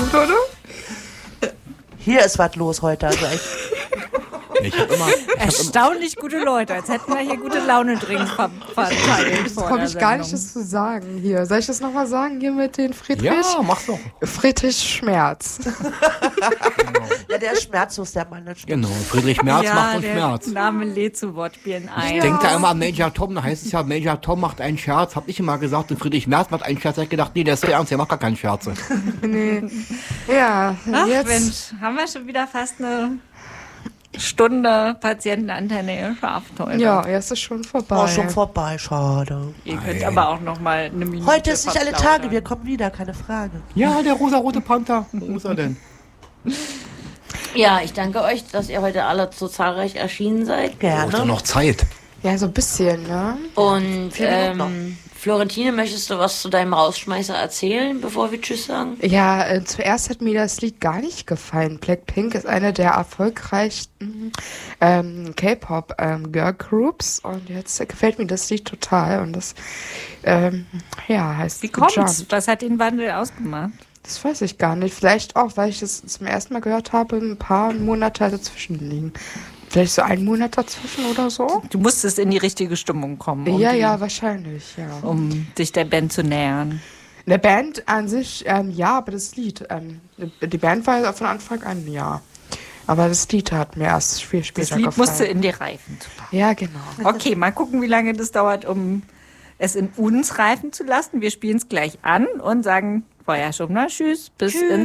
gut, oder? Hier ist was los heute. Also echt. Ich hab immer, Erstaunlich gute Leute, als hätten wir hier gute Laune-Drinks verteilt. Jetzt komme ich gar nicht, das zu sagen hier. Soll ich das nochmal sagen hier mit den Friedrich? ja, mach's doch. Friedrich Schmerz. Ja, der ist schmerzlos, der Mann. Genau, Friedrich Merz macht uns der Schmerz. Name lädt zu Wortspielen ein. Ich denke da immer an Major Tom, da heißt es ja, Major Tom macht einen Scherz, hab ich immer gesagt, und Friedrich Merz macht einen Scherz, hab ich gedacht, nee, der ist so ernst, der macht gar keinen Scherze. Nee. Ja, Ach jetzt. Mensch, haben wir schon wieder fast eine Stunde Patientenantenne geschafft heute. Ja, jetzt ist schon vorbei. Oh, schon vorbei, schade. Ihr könnt aber auch noch mal eine Minute Heute ist nicht alle verplaudern. Tage, wir kommen wieder, keine Frage. Ja, der rosarote Panther, wo ist er denn? Ja, ich danke euch, dass ihr heute alle so zahlreich erschienen seid. Braucht doch Gerne. noch Zeit. Ja, so ein bisschen, ne? Und 4 Minuten noch. Florentine, möchtest du was zu deinem Rausschmeißer erzählen, bevor wir Tschüss sagen? Ja, zuerst hat mir das Lied gar nicht gefallen. Blackpink ist eine der erfolgreichsten K-Pop-Girl-Groups und jetzt gefällt mir das Lied total und das heißt Wie kommt's? Jump. Was hat den Wandel ausgemacht? Das weiß ich gar nicht. Vielleicht auch, weil ich das zum ersten Mal gehört habe, ein paar Monate dazwischen liegen. Vielleicht so 1 Monat dazwischen oder so? Du musstest in die richtige Stimmung kommen, Ja, wahrscheinlich, ja. um dich der Band zu nähern. Eine Band an sich, ja, aber das Lied, die Band war von Anfang an, ja. Aber das Lied hat mir erst viel später Das Lied gefallen. musste in dir reifen. Ja, genau. Okay, mal gucken, wie lange das dauert, um es in uns reifen zu lassen. Wir spielen es gleich an und sagen vorher schon mal Tschüss, bis in